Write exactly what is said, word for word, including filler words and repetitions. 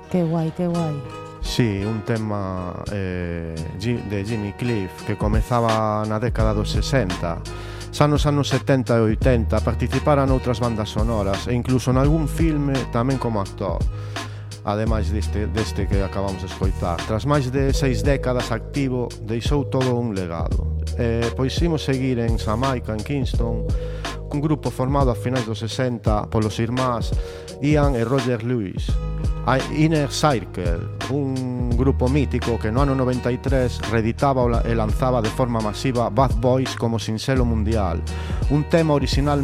Que guai, que guai. Sí, un tema eh, de Jimmy Cliff que comezaba na década dos sesenta. Xa nos anos setenta e oitenta participara noutras bandas sonoras e incluso nalgún filme tamén como actor, ademais deste, deste que acabamos de escoitar. Tras máis de seis décadas activo, deixou todo un legado. Eh, pois imos seguir en Xamaica, en Kingston, un grupo formado a finais dos sesenta polos irmás Ian e Roger Lewis. A Inner Circle, un grupo mítico que no ano noventa e tres reeditaba e lanzaba de forma masiva Bad Boys como sinxelo mundial, un tema original